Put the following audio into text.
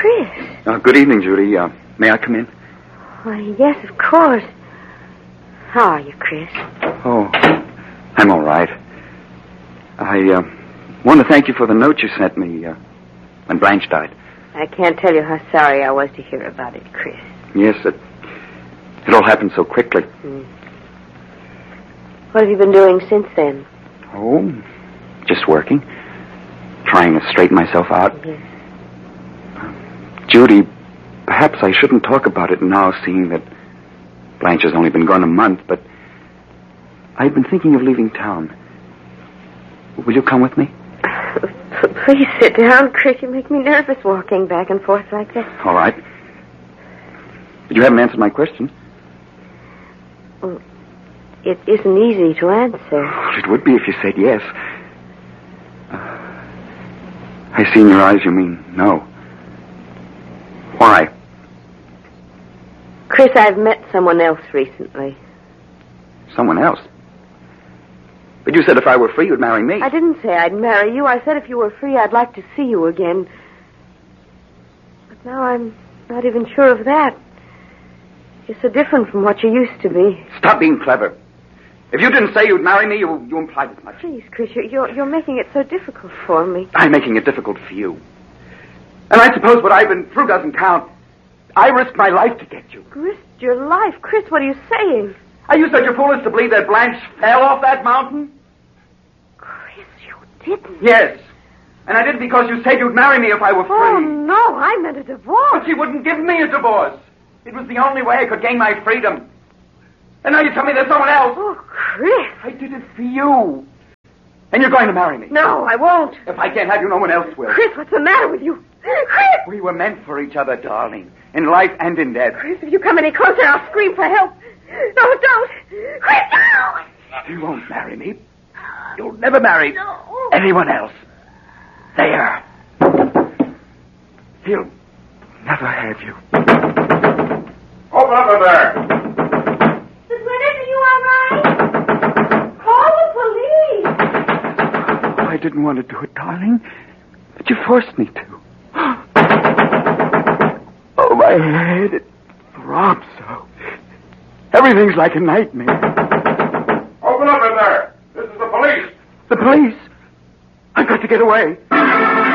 Chris. Good evening, Judy. May I come in? Why, yes, of course. How are you, Chris? Oh, I'm all right. I want to thank you for the note you sent me when Blanche died. I can't tell you how sorry I was to hear about it, Chris. Yes, it all happened so quickly. What have you been doing since then? Oh, just working. Trying to straighten myself out. Yes. Judy, perhaps I shouldn't talk about it now, seeing that Blanche has only been gone a month, but I've been thinking of leaving town. Will you come with me? Please sit down, Chris. You make me nervous walking back and forth like that. All right. But you haven't answered my question. Well, it isn't easy to answer. Well, it would be if you said yes. I see in your eyes you mean no. Why? Chris, I've met someone else recently. Someone else? But you said if I were free, you'd marry me. I didn't say I'd marry you. I said if you were free, I'd like to see you again. But now I'm not even sure of that. You're so different from what you used to be. Stop being clever. If you didn't say you'd marry me, you implied as much. Please, Chris, you're making it so difficult for me. I'm making it difficult for you. And I suppose what I've been through doesn't count. I risked my life to get you. Risked your life? Chris, what are you saying? Are you such a fool as to believe that Blanche fell off that mountain? Chris, you didn't. Yes. And I did it because you said you'd marry me if I were free. Oh, no, I meant a divorce. But she wouldn't give me a divorce. It was the only way I could gain my freedom. And now you tell me there's someone else. Oh, Chris. I did it for you. And you're going to marry me. No, I won't. If I can't have you, no one else will. Chris, what's the matter with you? Chris! We were meant for each other, darling. In life and in death. Chris, if you come any closer, I'll scream for help. No, don't. Chris, no! You won't marry me. You'll never marry anyone else. There. He'll never have you. Open up in there. Is Gwyneth, are you all right? Call the police. I didn't want to do it, darling. But you forced me to. Oh, my head, it throbs so. Everything's like a nightmare. Open up in there. This is the police. The police? I've got to get away.